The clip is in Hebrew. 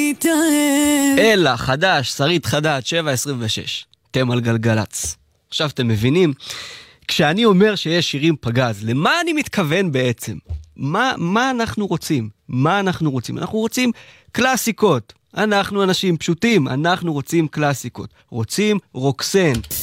מתאהב. אלא חדש, שרית חדד, 7:26. אתם על גלגלץ. עכשיו אתם מבינים, כשאני אומר שיש שירים פגז, למה אני מתכוון בעצם? מה אנחנו רוצים? מה אנחנו רוצים? אנחנו רוצים קלאסיקות. אנחנו אנשים פשוטים, אנחנו רוצים קלאסיקות. רוצים רוקסן.